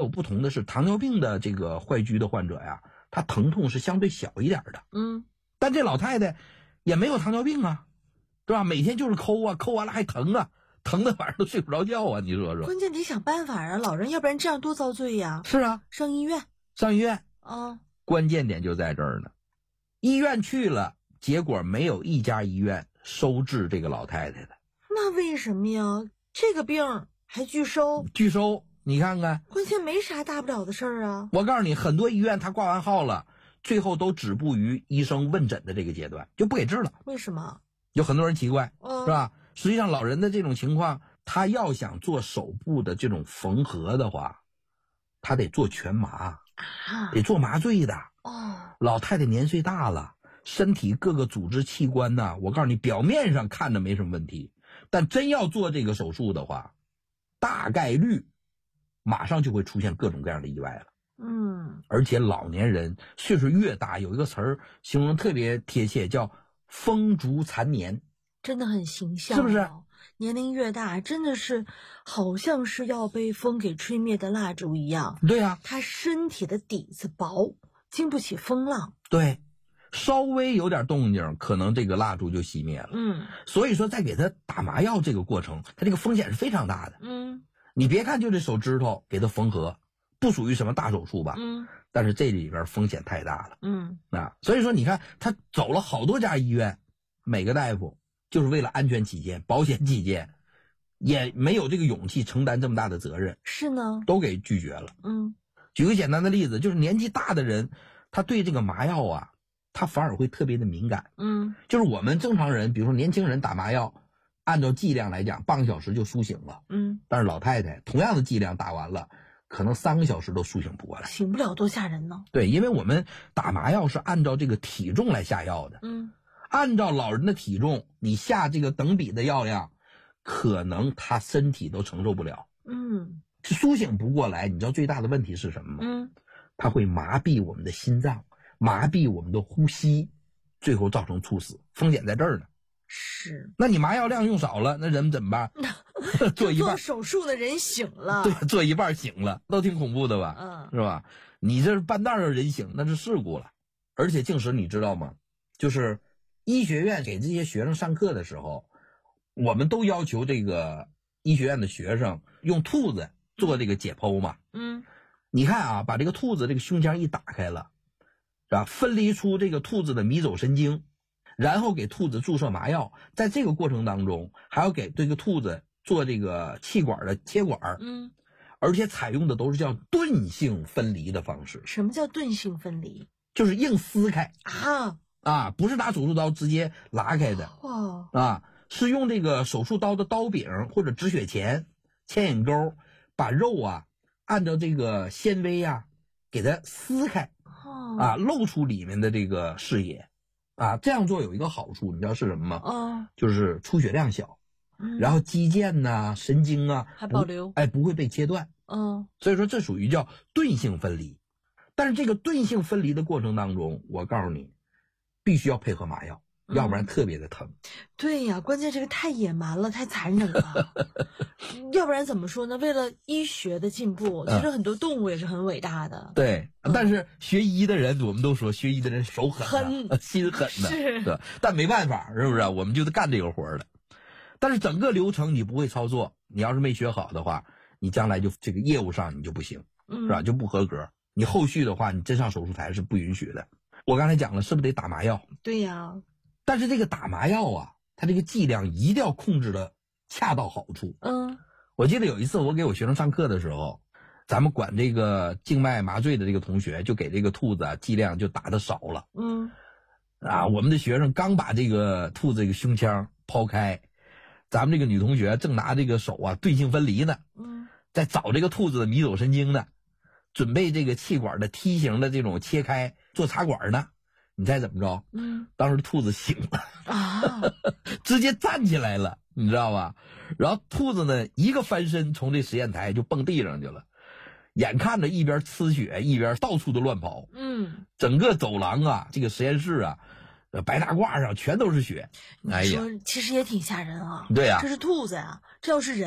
有不同的是，糖尿病的这个坏疽的患者呀，他疼痛是相对小一点的。但这老太太也没有糖尿病啊，是吧？每天就是抠啊，抠完了还疼啊，疼的晚上都睡不着觉啊，你说说。 关键得想办法啊，老人要不然这样多遭罪呀。 是啊， 上医院。 关键点就在这儿呢。医院去了，结果没有一家医院收治这个老太太的。 那为什么呀？这个病还拒收？ 拒收，你看看。 关键没啥大不了的事儿啊。 我告诉你，很多医院他挂完号了，最后都止步于医生问诊的这个阶段，就不给治了。 为什么？ 有很多人奇怪，是吧？实际上老人的这种情况，他要想做手部的这种缝合的话，他得做全麻，得做麻醉的。老太太年岁大了，身体各个组织器官呢，我告诉你，表面上看着没什么问题，但真要做这个手术的话，大概率马上就会出现各种各样的意外了。而且老年人岁数越大，有一个词儿形容特别贴切，叫风烛残年， 真的很形象， 是不是？ 年龄越大，真的是好像是要被风给吹灭的蜡烛一样。 对呀， 他身体的底子薄，经不起风浪。 对，稍微有点动静，可能这个蜡烛就熄灭了。所以说在给他打麻药这个过程，他这个风险是非常大的。你别看就这手指头给他缝合，不属于什么大手术吧？但是这里边风险太大了。所以说你看他走了好多家医院，每个大夫就是为了安全起见、保险起见，也没有这个勇气承担这么大的责任， 是呢， 都给拒绝了。举个简单的例子，就是年纪大的人，他对这个麻药啊，他反而会特别的敏感。就是我们正常人，比如说年轻人打麻药，按照剂量来讲，半个小时就苏醒了。但是老太太同样的剂量打完了，可能3个小时都苏醒不过来， 醒不了，多吓人呢。 对，因为我们打麻药是按照这个体重来下药的。按照老人的体重，你下这个等比的药量，可能他身体都承受不了。苏醒不过来，你知道最大的问题是什么吗？它会麻痹我们的心脏，麻痹我们的呼吸，最后造成猝死，风险在这儿呢。 是。 那你麻药量用少了，那人怎么办？做一半做手术的人醒了。 对，做一半醒了，都挺恐怖的吧？是吧？你这半道的人醒，那是事故了。而且静时你知道吗？就是医学院给这些学生上课的时候，我们都要求这个医学院的学生用兔子做这个解剖嘛。你看啊，把这个兔子这个胸腔一打开了，是吧？分离出这个兔子的迷走神经，然后给兔子注射麻药，在这个过程当中还要给这个兔子做这个气管的切管。而且采用的都是叫钝性分离的方式。 什么叫钝性分离？ 就是硬撕开不是拿手术刀直接拉开的。是用这个手术刀的刀柄或者止血钳、牵引钩，把肉啊按照这个纤维啊给它撕开，露出里面的这个视野。这样做有一个好处，你知道是什么吗？就是出血量小，然后肌腱呐、神经啊还保留， 不会被切断。所以说这属于叫钝性分离。但是这个钝性分离的过程当中，我告诉你，必须要配合麻药，要不然特别的疼。 对呀，关键这个太野蛮了，太残忍了。要不然怎么说呢？为了医学的进步，其实很多动物也是很伟大的。 对，但是学医的人，我们都说学医的人手狠的，心狠的，是。但没办法，是不是？我们就得干这个活的。但是整个流程你不会操作，你要是没学好的话，你将来就这个业务上你就不行，是吧？就不合格。你后续的话，你真上手术台是不允许的。我刚才讲了，是不是得打麻药？ 对呀。 但是这个打麻药啊，它这个剂量一定要控制的恰到好处。我记得有一次我给我学生上课的时候，咱们管这个静脉麻醉的这个同学就给这个兔子剂量就打的少了。我们的学生刚把这个兔子这个胸腔抛开，咱们这个女同学正拿这个手钝性分离呢，在找这个兔子的迷走神经呢，准备这个气管的梯形的这种切开做插管呢。你猜怎么着？当时兔子醒了直接站起来了，你知道吧？然后兔子呢一个翻身从这实验台就蹦地上去了，眼看着一边呲血一边到处都乱跑。整个走廊啊，这个实验室啊，白大褂上全都是血。 你说其实也挺吓人啊。 对呀， 这是兔子呀，这要是人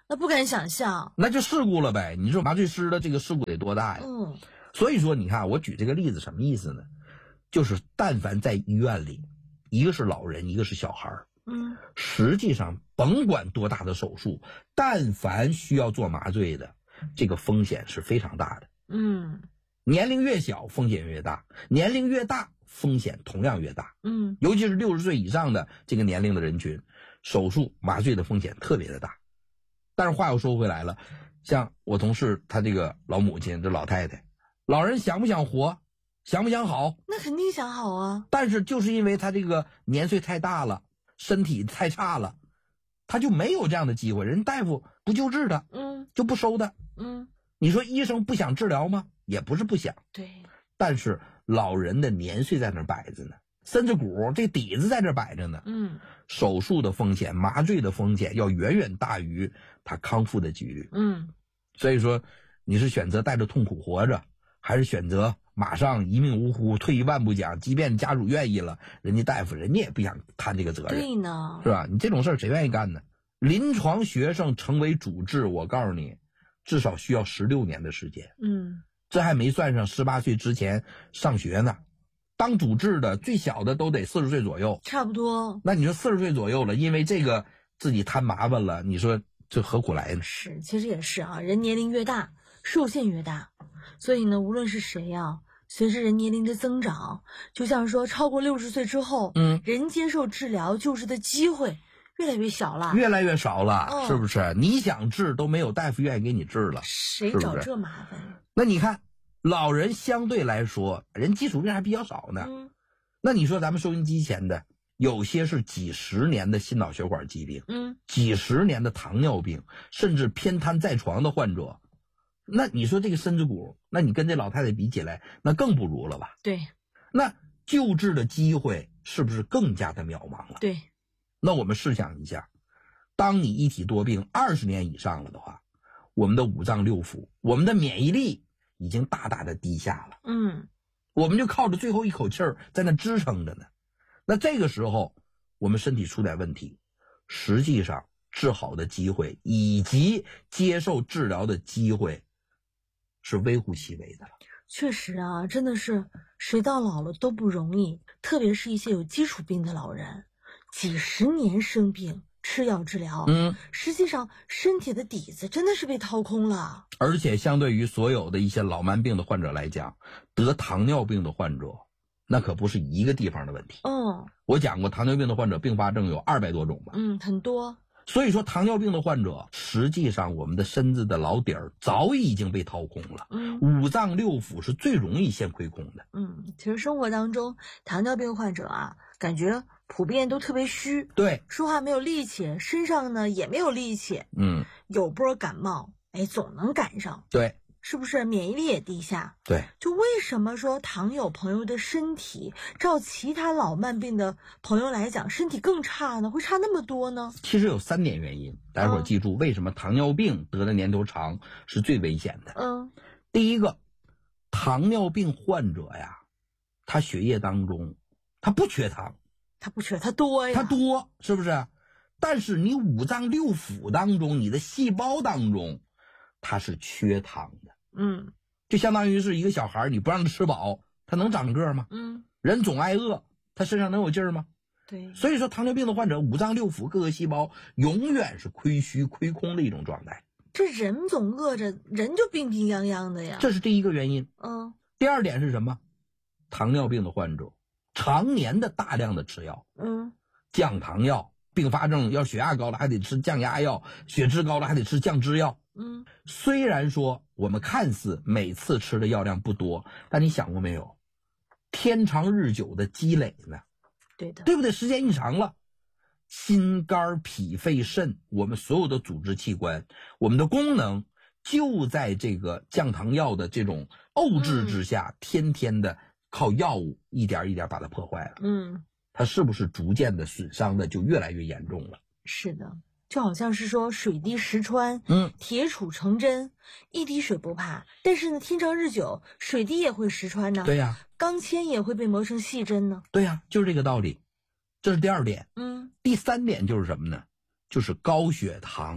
那不敢想象， 那就事故了呗。你说麻醉师的这个事故得多大呀？所以说你看我举这个例子什么意思呢？就是但凡在医院里，一个是老人，一个是小孩，实际上甭管多大的手术，但凡需要做麻醉的，这个风险是非常大的。年龄越小风险越大，年龄越大风险同样越大。尤其是60岁以上的这个年龄的人群，手术麻醉的风险特别的大。但是话又说回来了，像我同事他这个老母亲，这老太太，老人想不想活，想不想好？ 那肯定想好啊。 但是就是因为他这个年岁太大了，身体太差了，他就没有这样的机会。人大夫不救治他，就不收他。你说医生不想治疗吗？也不是不想。 对。 但是老人的年岁在那摆着呢，身子骨这底子在这摆着呢。手术的风险、麻醉的风险要远远大于他康复的几率。所以说你是选择带着痛苦活着，还是选择马上一命呜呼？退一万步讲，即便家属愿意了，人家大夫人家也不想摊这个责任。 对呢， 是吧？你这种事儿谁愿意干呢？临床学生成为主治，我告诉你，至少需要16年的时间。这还没算上18岁之前上学呢。当主治的最小的都得40岁左右， 差不多。 那你说40岁左右了，因为这个自己摊麻烦了，你说这何苦来呢？ 是，其实也是啊，人年龄越大，受限越大，所以呢，无论是谁啊，随着人年龄的增长，就像说超过60岁之后，人接受治疗救治的机会越来越小了， 越来越少了，是不是？你想治都没有大夫愿意给你治了， 谁找这麻烦？ 那你看。老人相对来说，人基础病还比较少呢。那你说咱们收音机前的，有些是几十年的心脑血管疾病，几十年的糖尿病，甚至偏瘫在床的患者，那你说这个身子骨，那你跟这老太太比起来，那更不如了吧？ 对。 那救治的机会是不是更加的渺茫了？ 对。 那我们试想一下，当你一体多病20年以上了的话，我们的五脏六腑，我们的免疫力已经大大的低下了。我们就靠着最后一口气儿在那支撑着呢。那这个时候我们身体出点问题，实际上治好的机会以及接受治疗的机会是微乎其微的了。 确实啊，真的是谁到老了都不容易，特别是一些有基础病的老人，几十年生病吃药治疗，实际上身体的底子真的是被掏空了。 而且相对于所有的一些老慢病的患者来讲，得糖尿病的患者那可不是一个地方的问题。我讲过糖尿病的患者并发症有200多种吧。 很多。 所以说糖尿病的患者，实际上我们的身子的老底儿早已经被掏空了。五脏六腑是最容易先亏空的。 其实生活当中糖尿病患者啊，感觉普遍都特别虚， 对， 说话没有力气，身上呢也没有力气。有波感冒，总能赶上。 对。 是不是免疫力也低下？ 对。 就为什么说糖友朋友的身体照其他老慢病的朋友来讲身体更差呢？会差那么多呢？ 其实有3点原因，待会儿记住为什么糖尿病得的年头长是最危险的。第一个，糖尿病患者呀，他血液当中他不缺糖， 他不缺，他多呀， 他多，是不是？但是你五脏六腑当中，你的细胞当中它是缺糖的。就相当于是一个小孩，你不让他吃饱，他能长个吗？人总挨饿，他身上能有劲儿吗？ 对。 所以说糖尿病的患者，五脏六腑各个细胞永远是亏虚亏空的一种状态。 这人总饿着，人就病病殃殃的呀。 这是第一个原因。第二点是什么？糖尿病的患者常年的大量的吃药，降糖药，并发症要血压高了还得吃降压药，血脂高了还得吃降脂药。虽然说我们看似每次吃的药量不多，但你想过没有，天长日久的积累呢？ 对的， 对不对？时间一长了，心肝脾肺肾，我们所有的组织器官，我们的功能就在这个降糖药的这种沤制之下，天天的靠药物一点一点把它破坏了。它是不是逐渐的损伤的就越来越严重了？ 是的。就好像是说水滴石穿，铁杵成针，一滴水不怕，但是呢，天长日久，水滴也会石穿呢。 对呀， 钢钎也会被磨成细针呢。 对呀，就是这个道理。这是第2点。第3点就是什么呢？就是高血糖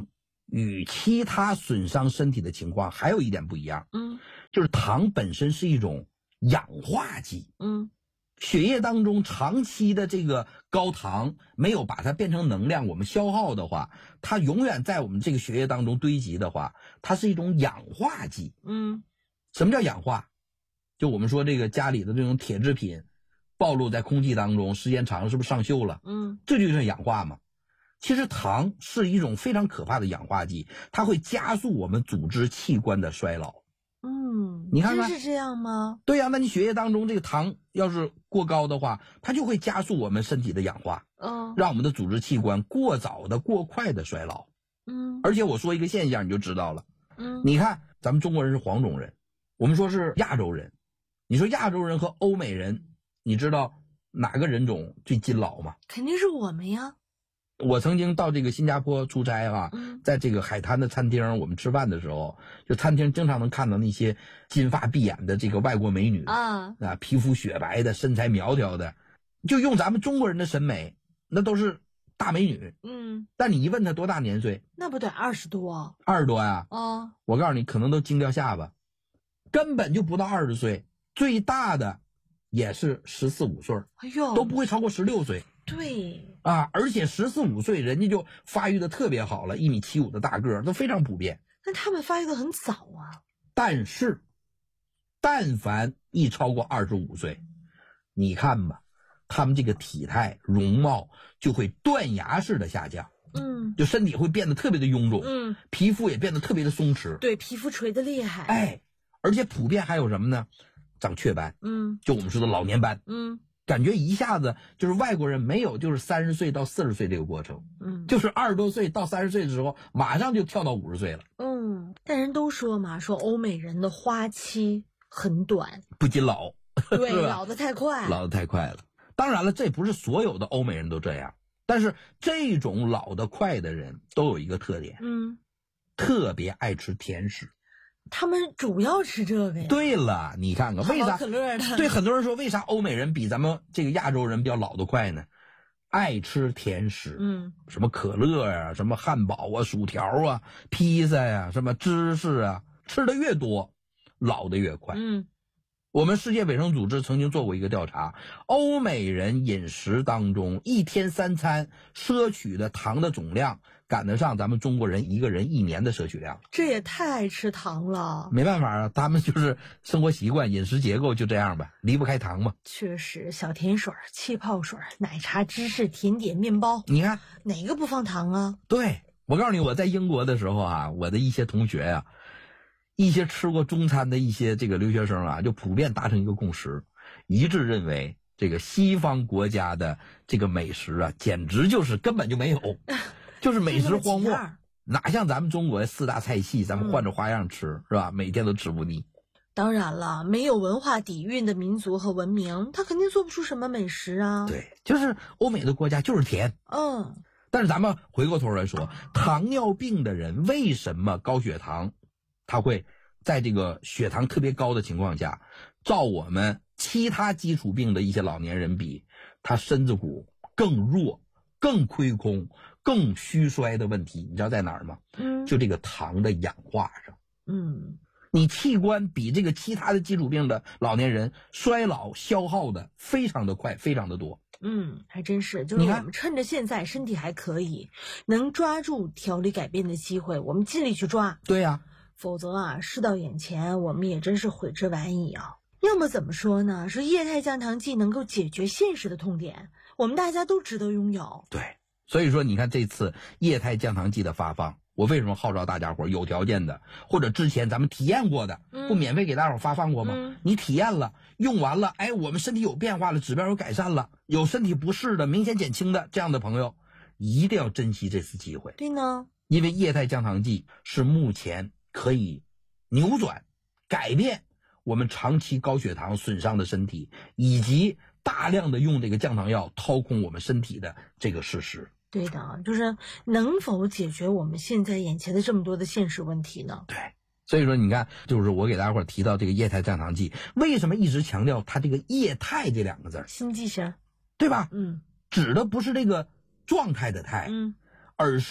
与其他损伤身体的情况还有一点不一样，就是糖本身是一种氧化剂，血液当中长期的这个高糖没有把它变成能量，我们消耗的话，它永远在我们这个血液当中堆积的话，它是一种氧化剂。什么叫氧化？就我们说这个家里的这种铁制品暴露在空气当中时间长了，是不是上锈了？这就叫氧化嘛。其实糖是一种非常可怕的氧化剂，它会加速我们组织器官的衰老。你看看， 真是这样吗？ 对呀，那你血液当中这个糖要是过高的话，它就会加速我们身体的氧化，让我们的组织器官过早的、过快的衰老。而且我说一个现象你就知道了。你看咱们中国人是黄种人，我们说是亚洲人，你说亚洲人和欧美人，你知道哪个人种最金老吗？ 肯定是我们呀。 我曾经到这个新加坡出差在这个海滩的餐厅，我们吃饭的时候，就餐厅经常能看到那些金发碧眼的这个外国美女皮肤雪白的，身材苗条的，就用咱们中国人的审美，那都是大美女。但你一问她多大年岁， 那不得20多 ？20多呀？我告诉你，可能都惊掉下巴，根本就不到20岁，最大的也是14、15岁，都不会超过16岁。 对而且14、15岁人家就发育的特别好了，1.75米的大个儿都非常普遍。 但他们发育的很早啊。 但是但凡一超过25岁，你看吧，他们这个体态容貌就会断崖式的下降。就身体会变得特别的臃肿，皮肤也变得特别的松弛。 对，皮肤垂得厉害。 而且普遍还有什么呢？长雀斑。就我们说的老年斑。感觉一下子就是外国人没有就是30岁到40岁这个过程，就是20多岁到30岁的时候，马上就跳到50岁了。 但人都说嘛，说欧美人的花期很短， 不仅老， 对，老得太快， 老得太快了。当然了，这不是所有的欧美人都这样，但是这种老得快的人都有一个特点，特别爱吃甜食。 他们主要吃这个呀。 对了，你看看为啥？ 可乐的。 对，很多人说为啥欧美人比咱们这个亚洲人比较老得快呢？爱吃甜食，什么可乐啊，什么汉堡啊，薯条啊，披萨呀，什么芝士啊，吃的越多，老得越快。我们世界卫生组织曾经做过一个调查，欧美人饮食当中1天3餐摄取的糖的总量赶得上咱们中国人一个人1年的摄取量。 这也太爱吃糖了。 没办法啊，他们就是生活习惯饮食结构就这样吧，离不开糖嘛。 确实，小甜水、气泡水、奶茶、芝士、甜点、面包， 你看哪个不放糖啊？ 对，我告诉你，我在英国的时候我的一些同学一些吃过中餐的一些这个留学生就普遍达成一个共识，一致认为这个西方国家的这个美食简直就是根本就没有，就是美食荒漠，哪像咱们中国4大菜系，咱们换着花样吃，是吧？每天都吃不腻。 当然了，没有文化底蕴的民族和文明，他肯定做不出什么美食啊。 对，就是欧美的国家就是甜。但是咱们回过头来说，糖尿病的人为什么高血糖？他会在这个血糖特别高的情况下，照我们其他基础病的一些老年人比，他身子骨更弱、更亏空、更虚衰的问题，你知道在哪儿吗？就这个糖的氧化上。你器官比这个其他的基础病的老年人衰老消耗的非常的快，非常的多。 还真是，就是我们趁着现在身体还可以，能抓住调理改变的机会，我们尽力去抓。 对呀。 否则事到眼前，我们也真是悔之晚矣啊。要么怎么说呢？是液态降糖剂能够解决现实的痛点，我们大家都值得拥有。 对，所以说你看这次液态降糖剂的发放，我为什么号召大家伙有条件的，或者之前咱们体验过的，不免费给大伙发放过吗？你体验了，用完了，我们身体有变化了，指标有改善了，有身体不适的明显减轻的这样的朋友，一定要珍惜这次机会。 对呢， 因为液态降糖剂是目前可以扭转、改变我们长期高血糖损伤的身体，以及大量的用这个降糖药掏空我们身体的这个事实。 对的，就是能否解决我们现在眼前的这么多的现实问题呢？ 对，所以说你看，就是我给大家伙提到这个液态降糖剂，为什么一直强调它这个液态这2个字？ 心记声， 对吧？指的不是这个状态的态，而是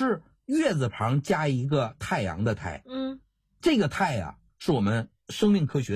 月字旁加一个太阳的太。这个太啊，是我们生命科学